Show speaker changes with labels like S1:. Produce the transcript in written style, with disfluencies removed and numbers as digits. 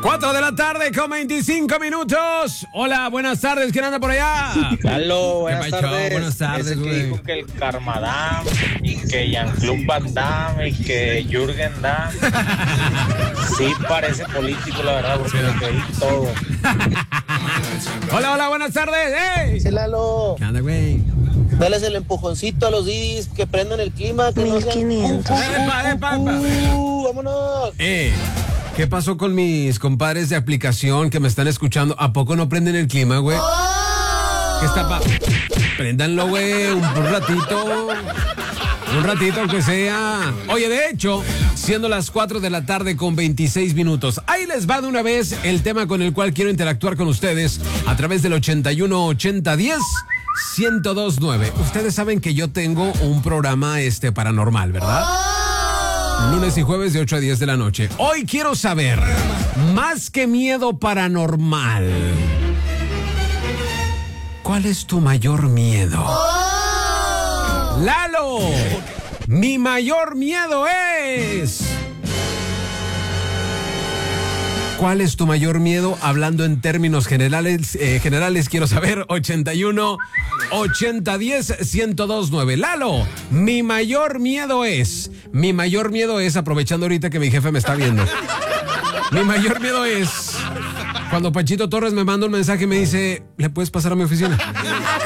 S1: 4 de la tarde con 25 minutos. Hola, buenas tardes. ¿Quién anda por allá?
S2: Aló, buenas tardes.
S1: Buenas tardes,
S2: Ese que
S1: güey.
S2: dijo que el Karmadam y que Jean-Claude Van Damme y que Jürgen Damm. Sí parece político, la verdad, porque le creí todo.
S1: Hola, buenas tardes. ¡Hey!
S3: Dice Lalo,
S1: ¿Qué anda, güey?
S3: dales el empujoncito a los Didis que prendan el clima, que no sean...
S4: 1500.
S1: ¡Epa!
S3: ¡Vámonos!
S1: ¿Qué pasó con mis compadres de aplicación que me están escuchando? ¿A poco no prenden el clima, güey? ¿Qué está Préndanlo, güey, un ratito. Un ratito, aunque sea. Oye, de hecho, siendo las 4 de la tarde con 26 minutos, ahí les va de una vez el tema con el cual quiero interactuar con ustedes a través del 81 80 10 1029. Ustedes saben que yo tengo un programa paranormal, ¿verdad? Lunes y jueves de 8 a 10 de la noche. Hoy quiero saber, más que miedo paranormal, ¿cuál es tu mayor miedo? ¡Lalo! Mi mayor miedo es... ¿Cuál es tu mayor miedo? Hablando en términos generales, quiero saber. 81 80 10 1029. Lalo, mi mayor miedo es, aprovechando ahorita que mi jefe me está viendo. Mi mayor miedo es cuando Panchito Torres me manda un mensaje y me dice, ¿le puedes pasar a mi oficina?